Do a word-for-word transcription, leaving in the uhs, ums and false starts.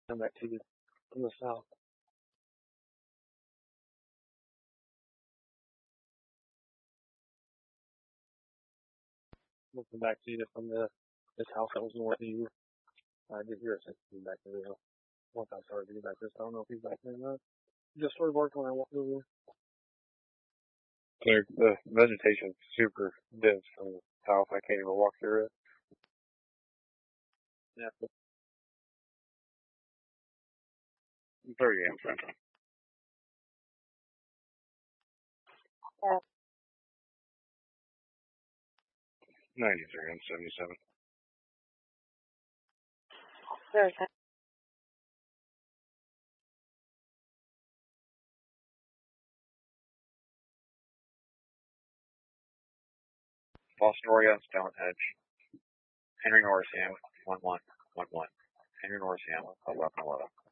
Come back to you from the south. We'll come back to you from the this house that was north of you. I did hear it since he's back there. You know, once I started to get back this, I don't know if he's back there or not. He just started working when I walked over there. The vegetation's super dense from the house. I can't even walk through it. Yeah. thirty amps right now. ninety-three and seventy-seven. Fostoria, Stonehenge. Henry Norris, Ham, one one one one. Henry Norris, Ham, eleven eleven.